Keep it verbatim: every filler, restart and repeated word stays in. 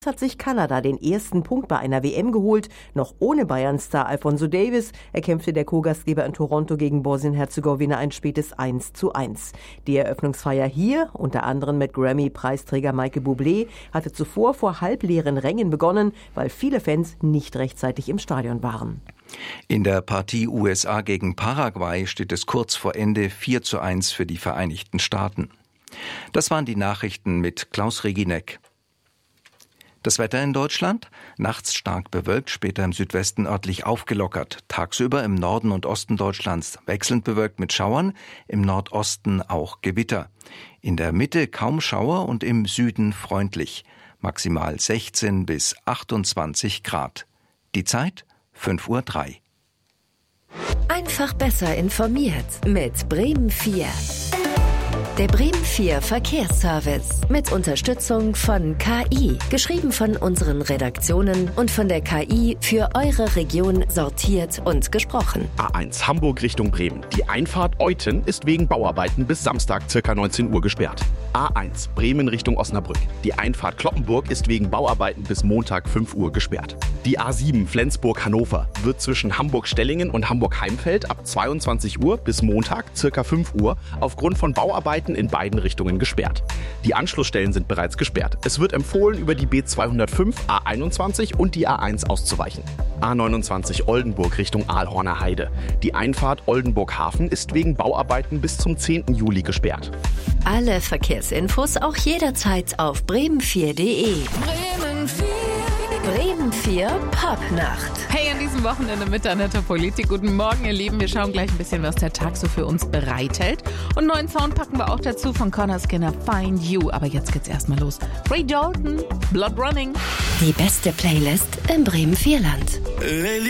hat sich Kanada den ersten Punkt bei einer W M geholt, noch ohne Bayern-Star Alphonso Davies erkämpfte der Co-Gastgeber in Toronto gegen Bosnien-Herzegowina ein spätes eins zu eins. Die Eröffnungsfeier hier, unter anderem mit Grammy-Preisträger Michael Bublé, hatte zuvor vor halbleeren Rängen begonnen, weil viele Fans nicht rechtzeitig im Stadion waren. In der Partie U S A gegen Paraguay steht es kurz vor Ende vier zu eins für die Vereinigten Staaten. Das waren die Nachrichten mit Klaus Regineck. Das Wetter in Deutschland? Nachts stark bewölkt, später im Südwesten örtlich aufgelockert. Tagsüber im Norden und Osten Deutschlands wechselnd bewölkt mit Schauern, im Nordosten auch Gewitter. In der Mitte kaum Schauer und im Süden freundlich. Maximal sechzehn bis achtundzwanzig Grad. Die Zeit? fünf Uhr drei. Einfach besser informiert mit Bremen vier. Der Bremen vier Verkehrsservice mit Unterstützung von K I, geschrieben von unseren Redaktionen und von der K I für eure Region sortiert und gesprochen. A eins Hamburg Richtung Bremen. Die Einfahrt Euten ist wegen Bauarbeiten bis Samstag ca. neunzehn Uhr gesperrt. A eins Bremen Richtung Osnabrück. Die Einfahrt Cloppenburg ist wegen Bauarbeiten bis Montag fünf Uhr gesperrt. Die A sieben Flensburg-Hannover wird zwischen Hamburg-Stellingen und Hamburg-Heimfeld ab zweiundzwanzig Uhr bis Montag ca. fünf Uhr aufgrund von Bauarbeiten in beiden Richtungen gesperrt. Die Anschlussstellen sind bereits gesperrt. Es wird empfohlen, über die B zweihundertfünf, A einundzwanzig und die A eins auszuweichen. A neunundzwanzig Oldenburg Richtung Aalhorner Heide. Die Einfahrt Oldenburg-Hafen ist wegen Bauarbeiten bis zum zehnten Juli gesperrt. Alle Verkehrsinfos auch jederzeit auf bremen vier punkt de. Bremen vier. Bremen vier Popnacht. Hey, an diesem Wochenende mit Annette Politik. Guten Morgen, ihr Lieben. Wir schauen gleich ein bisschen, was der Tag so für uns bereithält. Und neuen Sound packen wir auch dazu von Conor Skinner, Find You. Aber jetzt geht's erstmal los. Ray Dalton, Blood Running. Die beste Playlist im Bremen vier Land.